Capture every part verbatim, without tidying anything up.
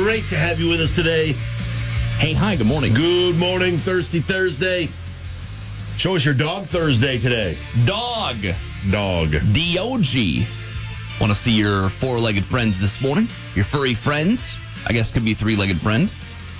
great to have you with us today. Hey, hi, good morning. Good morning, Thirsty Thursday. Show us your dog Thursday today. Dog. Dog. D O G. Want to see your four-legged friends this morning? Your furry friends? I guess could be a three-legged friend.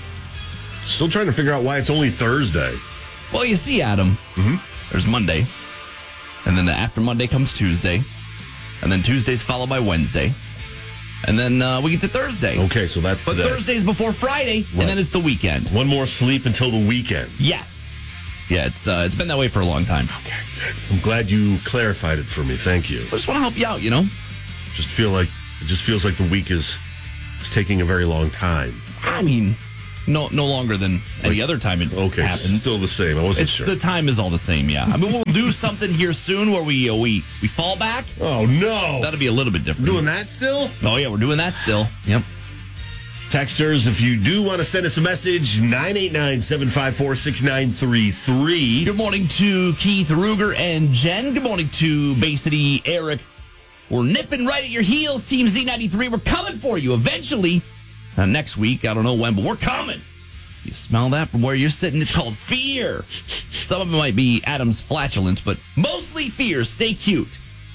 Still trying to figure out why it's only Thursday. Well, you see, Adam, mm-hmm. there's Monday, and then the after Monday comes Tuesday, and then Tuesday's followed by Wednesday, and then uh, we get to Thursday. Okay, so that's But today. Thursday's before Friday, Right. and then it's the weekend. One more sleep until the weekend. Yes. Yeah, it's uh, it's been that way for a long time. Okay, good. I'm glad you clarified it for me. Thank you. I just want to help you out, you know? Just feel like it just feels like the week is, is taking a very long time. I mean, no no longer than any other time it Okay, happens. still the same. I wasn't It's, sure. the time is all the same, yeah. I mean, we'll do something here soon where we uh, we we fall back. Oh, no. That'll be a little bit different. Doing that still? Oh, yeah, we're doing that still. Yep. Texters, if you do want to send us a message, nine eight nine, seven five four, six nine three three. Good morning to Keith Ruger and Jen. Good morning to Bay City Eric. We're nipping right at your heels, Team Z ninety-three. We're coming for you eventually. Uh, next week, I don't know when, but we're coming. You smell that from where you're sitting? It's called fear. Some of it might be Adam's flatulence, but mostly fear. Stay cute.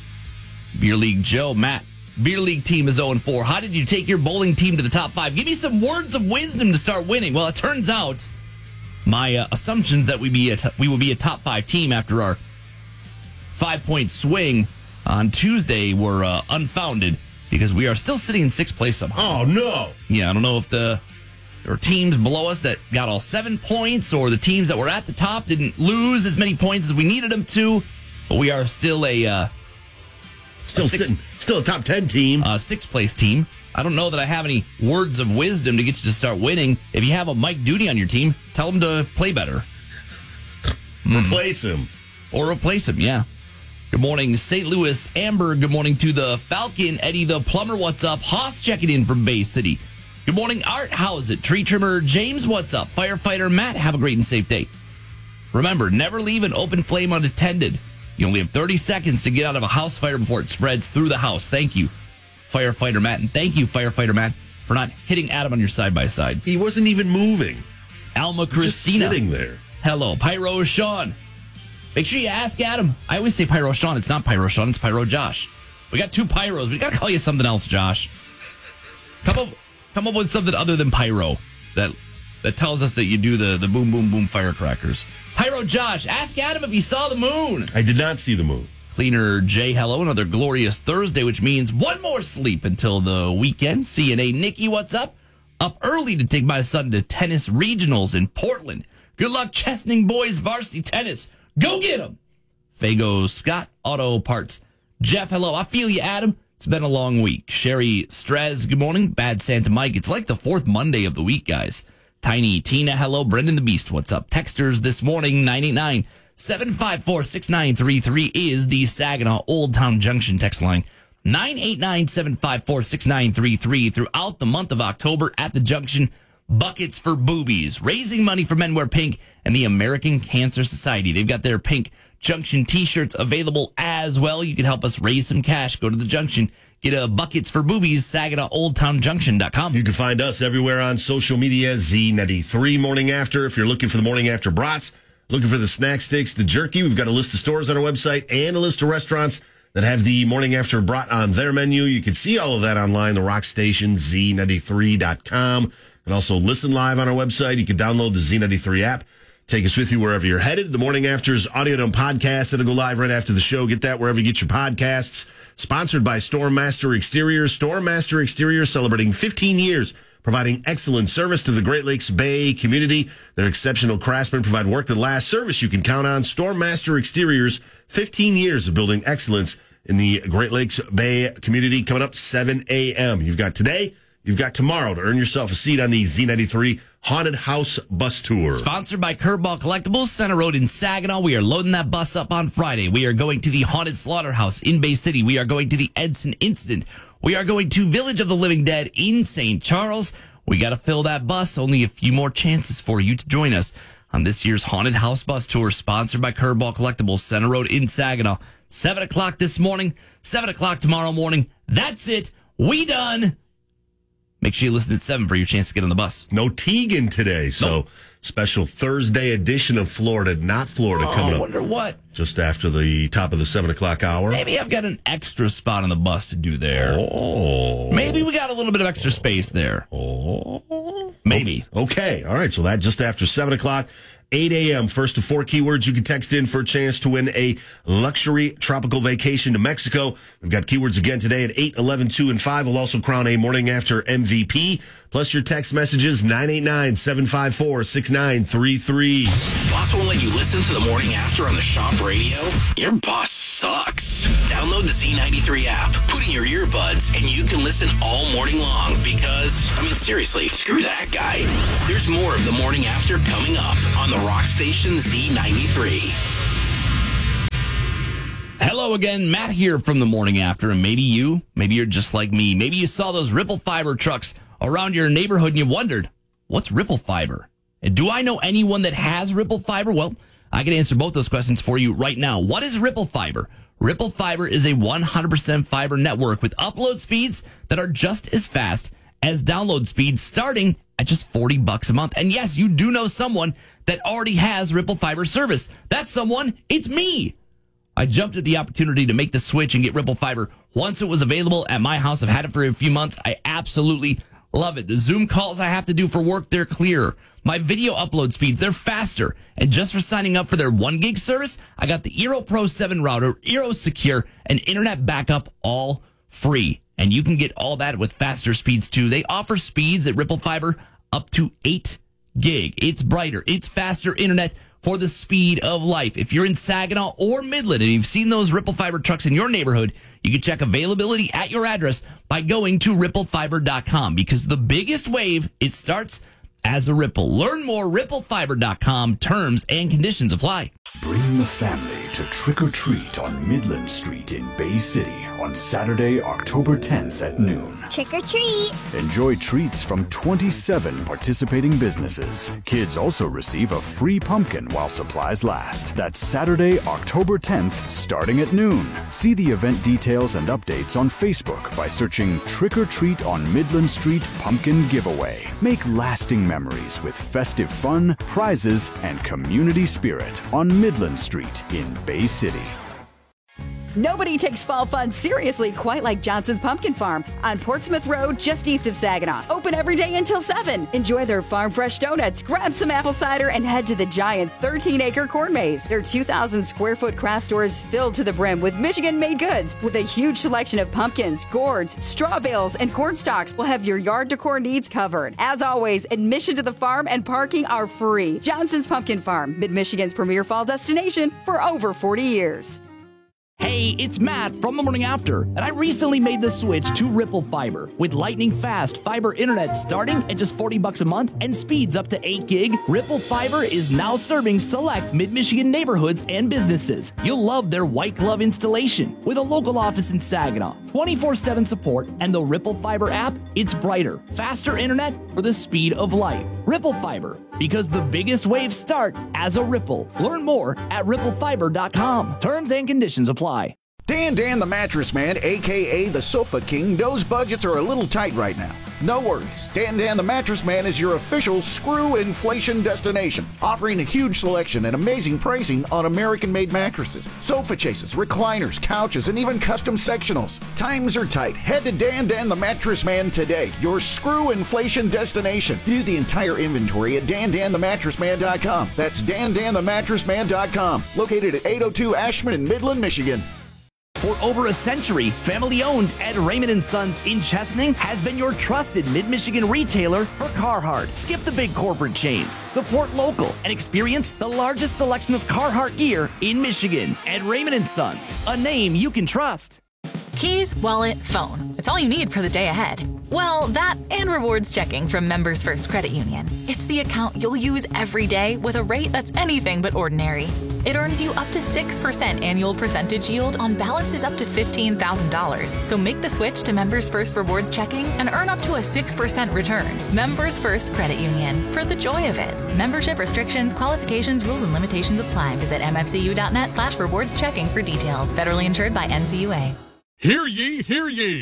Beer League Joe, Matt. Beer League team is oh and four. How did you take your bowling team to the top five? Give me some words of wisdom to start winning. Well, it turns out my uh, assumptions that we be a t- we will be a top five team after our five-point swing on Tuesday were uh, unfounded because we are still sitting in sixth place somehow. Oh, no. Yeah, I don't know if the there were teams below us that got all seven points or the teams that were at the top didn't lose as many points as we needed them to, but we are still a... Uh, Still a six, sitting, still a top ten team. Uh, sixth place team. I don't know that I have any words of wisdom to get you to start winning. If you have a Mike Duty on your team, tell him to play better. Replace him. Or replace him, yeah. Good morning, Saint Louis. Amber, good morning to the Falcon. Eddie the Plumber, what's up? Haas checking in from Bay City. Good morning, Art. How's it? Tree Trimmer James, what's up? Firefighter Matt, have a great and safe day. Remember, never leave an open flame unattended. You only have thirty seconds to get out of a house fire before it spreads through the house. Thank you, Firefighter Matt. And thank you, Firefighter Matt, for not hitting Adam on your side-by-side. He wasn't even moving. Alma Just Christina. sitting there. Hello, Pyro Sean. Make sure you ask Adam. I always say Pyro Sean. It's not Pyro Sean. It's Pyro Josh. We got two Pyros. We got to call you something else, Josh. Come up, come up with something other than Pyro that that tells us that you do the, the boom, boom, boom firecrackers. Pyro Josh, ask Adam if he saw the moon. I did not see the moon. Cleaner Jay, hello. Another glorious Thursday, which means one more sleep until the weekend. C N A Nikki, what's up? Up early to take my son to tennis regionals in Portland. Good luck, Chesaning boys varsity tennis. Go get them. Fago Scott, Auto Parts. Jeff, hello. I feel you, Adam. It's been a long week. Sherry Strez, good morning. Bad Santa Mike. It's like the fourth Monday of the week, guys. Tiny Tina, hello. Brendan the Beast, what's up? Texters this morning, nine eight nine, seven five four, six nine three three is the Saginaw Old Town Junction text line. nine eight nine, seven five four, six nine three three throughout the month of October at the Junction. Buckets for Boobies, raising money for Men Wear Pink and the American Cancer Society. They've got their Pink Junction t-shirts available as well. You can help us raise some cash. Go to the Junction. Get a Buckets for Boobies, Saginaw Old Town Junction dot com. You can find us everywhere on social media, Z ninety-three Morning After. If you're looking for the Morning After brats, looking for the snack sticks, the jerky, we've got a list of stores on our website and a list of restaurants that have the Morning After brat on their menu. You can see all of that online, the Rock Station, Z ninety-three dot com. You can also listen live on our website. You can download the Z ninety-three app. Take us with you wherever you're headed. The Morning After's audio and podcast that'll go live right after the show. Get that wherever you get your podcasts. Sponsored by Stormmaster Exteriors. Stormmaster Exteriors celebrating fifteen years, providing excellent service to the Great Lakes Bay community. Their exceptional craftsmen provide work that lasts, service you can count on. Stormmaster Exteriors, fifteen years of building excellence in the Great Lakes Bay community. Coming up seven a.m. You've got today, you've got tomorrow to earn yourself a seat on the Z ninety-three Haunted House Bus Tour. Sponsored by Curveball Collectibles, Center Road in Saginaw. We are loading that bus up on Friday. We are going to the Haunted Slaughterhouse in Bay City. We are going to the Edson Incident. We are going to Village of the Living Dead in Saint Charles. We got to fill that bus. Only a few more chances for you to join us on this year's Haunted House Bus Tour, sponsored by Curveball Collectibles, Center Road in Saginaw. seven o'clock this morning, seven o'clock tomorrow morning. That's it. We done. Make sure you listen at seven for your chance to get on the bus. No Tegan today, so Nope. special Thursday edition of Florida, not Florida, Oh, coming I up wonder what. just after the top of the seven o'clock hour. Maybe I've got an extra spot on the bus to do there. Oh. Maybe we got a little bit of extra space there. Oh. Maybe. Okay. All right. So that just after seven o'clock, eight a.m. First to four keywords you can text in for a chance to win a luxury tropical vacation to Mexico. We've got keywords again today at eight, eleven, two, and five. We'll also crown a morning after M V P. Plus your text messages, nine eight nine, seven five four, six nine three three. Boss won't let you listen to the morning after on the shop radio? Your boss sucks. Download the Z ninety-three app, put in your earbuds, and you can listen all morning long because, I mean, seriously, screw that guy. There's more of the morning after coming up on the rock station Z ninety-three. Hello again, Matt here from the morning after, and maybe you, maybe you're just like me. Maybe you saw those Ripple Fiber trucks around your neighborhood and you wondered, what's Ripple Fiber? And do I know anyone that has Ripple Fiber? Well, I can answer both those questions for you right now. What is Ripple Fiber? Ripple Fiber is a one hundred percent fiber network with upload speeds that are just as fast as download speeds, starting at just forty bucks a month. And yes, you do know someone that already has Ripple Fiber service. That someone, it's me. I jumped at the opportunity to make the switch and get Ripple Fiber once it was available at my house. I've had it for a few months. I absolutely love it. The Zoom calls I have to do for work, they're clearer. My video upload speeds, they're faster. And just for signing up for their one gig service, I got the Eero Pro seven router, Eero Secure, and internet backup all free. And you can get all that with faster speeds too. They offer speeds at Ripple Fiber up to eight gig. It's brighter, it's faster internet for the speed of life. If you're in Saginaw or Midland and you've seen those Ripple Fiber trucks in your neighborhood, you can check availability at your address by going to ripple fiber dot com, because the biggest wave, it starts as a ripple. Learn more, ripple fiber dot com. Terms and conditions apply. Bring the family to Trick or Treat on Midland Street in Bay City on Saturday, October tenth at noon. Trick or treat! Enjoy treats from twenty-seven participating businesses. Kids also receive a free pumpkin while supplies last. That's Saturday, October tenth, starting at noon. See the event details and updates on Facebook by searching Trick or Treat on Midland Street Pumpkin Giveaway. Make lasting memories with festive fun, prizes, and community spirit on Midland Street in Bay City. Nobody takes fall fun seriously quite like Johnson's Pumpkin Farm on Portsmouth Road, just east of Saginaw. Open every day until seven. Enjoy their farm fresh donuts, grab some apple cider, and head to the giant thirteen acre corn maze. Their two thousand square foot craft store is filled to the brim with Michigan-made goods. With a huge selection of pumpkins, gourds, straw bales, and corn stalks, will have your yard decor needs covered. As always, admission to the farm and parking are free. Johnson's Pumpkin Farm, Mid-Michigan's premier fall destination for over forty years. Hey, it's Matt from the morning after, and I recently made the switch to Ripple Fiber with lightning fast fiber internet starting at just forty bucks a month and speeds up to eight gig. Ripple Fiber is now serving select mid-Michigan neighborhoods and businesses. You'll love their white glove installation with a local office in Saginaw, twenty-four seven support, and the Ripple Fiber app. It's brighter, faster internet for the speed of light. Ripple Fiber, because the biggest waves start as a ripple. Learn more at ripple fiber dot com. Terms and conditions apply. Dan Dan the Mattress Man, a k a the Sofa King, knows budgets are a little tight right now. No worries. Dan Dan the Mattress Man is your official screw inflation destination, offering a huge selection and amazing pricing on American-made mattresses, sofa chases, recliners, couches, and even custom sectionals. Times are tight. Head to Dan Dan the Mattress Man today, your screw inflation destination. View the entire inventory at dan dan the mattress man dot com. That's dan dan the mattress man dot com, located at eight oh two Ashman in Midland, Michigan. For over a century, family-owned Ed Raymond and Sons in Chesaning has been your trusted mid-Michigan retailer for Carhartt. Skip the big corporate chains, support local, and experience the largest selection of Carhartt gear in Michigan. Ed Raymond and Sons, a name you can trust. Keys, wallet, phone. It's all you need for the day ahead. Well, that and rewards checking from Members First Credit Union. It's the account you'll use every day with a rate that's anything but ordinary. It earns you up to six percent annual percentage yield on balances up to fifteen thousand dollars. So make the switch to Members First Rewards Checking and earn up to a six percent return. Members First Credit Union, for the joy of it. Membership restrictions, qualifications, rules, and limitations apply. Visit m f c u dot net slash rewards checking for details. Federally insured by N C U A. Hear ye, hear ye.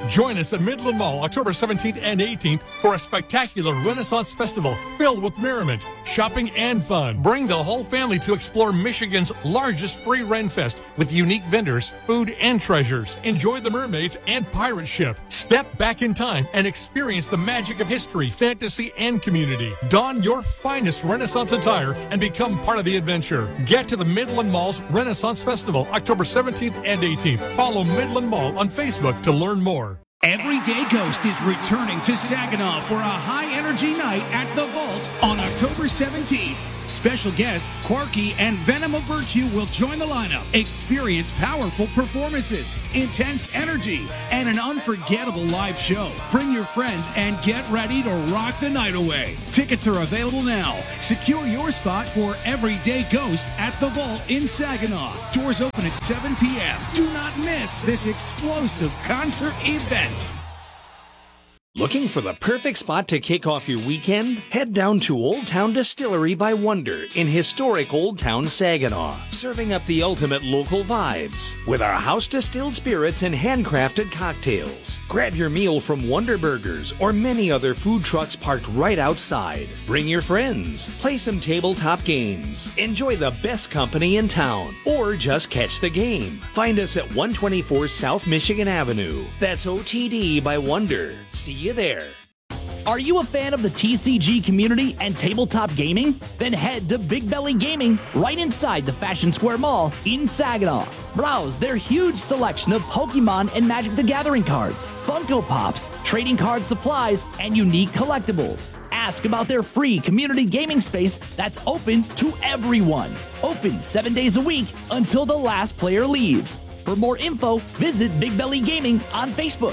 Join us at Midland Mall October seventeenth and eighteenth for a spectacular Renaissance Festival filled with merriment, shopping, and fun. Bring the whole family to explore Michigan's largest free Ren Fest with unique vendors, food, and treasures. Enjoy the mermaids and pirate ship. Step back in time and experience the magic of history, fantasy, and community. Don your finest Renaissance attire and become part of the adventure. Get to the Midland Mall's Renaissance Festival October seventeenth and eighteenth. Follow Midland Mall on Facebook to learn more. Everyday Ghost is returning to Saginaw for a high-energy night at the Vault on October seventeenth. Special guests Quarky and Venom of Virtue will join the lineup. Experience powerful performances, intense energy, and an unforgettable live show. Bring your friends and get ready to rock the night away. Tickets are available now. Secure your spot for Everyday Ghost at the Vault in Saginaw. Doors open at seven p.m. Do not miss this explosive concert event. Looking for the perfect spot to kick off your weekend? Head down to Old Town Distillery by Wonder in historic Old Town Saginaw, serving up the ultimate local vibes with our house-distilled spirits and handcrafted cocktails. Grab your meal from Wonder Burgers or many other food trucks parked right outside. Bring your friends, play some tabletop games, enjoy the best company in town, or just catch the game. Find us at one twenty-four South Michigan Avenue. That's O T D by Wonder. See you there. Are you a fan of the T C G community and tabletop gaming? Then head to Big Belly Gaming right inside the Fashion Square Mall in Saginaw. Browse their huge selection of Pokemon and Magic the Gathering cards, Funko Pops, trading card supplies, and unique collectibles. Ask about their free community gaming space that's open to everyone. Open seven days a week until the last player leaves. For more info, visit Big Belly Gaming on Facebook.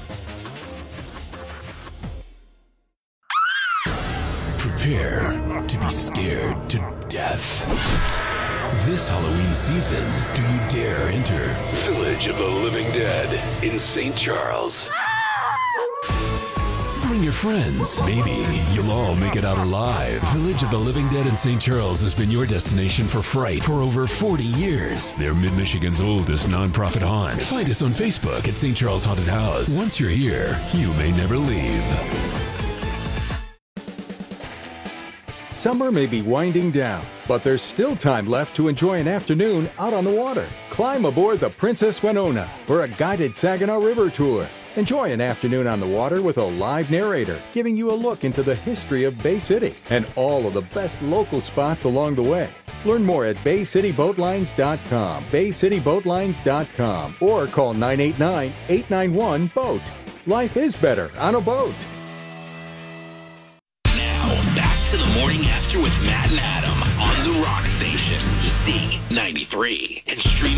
Prepare to be scared to death. This Halloween season, do you dare enter Village of the Living Dead in Saint Charles? Bring your friends. Maybe you'll all make it out alive. Village of the Living Dead in Saint Charles has been your destination for fright for over forty years. They're Mid-Michigan's oldest nonprofit haunt. Find us on Facebook at Saint Charles Haunted House. Once you're here, you may never leave. Summer may be winding down, but there's still time left to enjoy an afternoon out on the water. Climb aboard the Princess Winona for a guided Saginaw River tour. Enjoy an afternoon on the water with a live narrator, giving you a look into the history of Bay City and all of the best local spots along the way. Learn more at bay city boat lines dot com, bay city boat lines dot com, or call nine eight nine, eight nine one, BOAT. Life is better on a boat. To the morning after with Matt and Adam on the Rock Station, Z ninety-three, and stream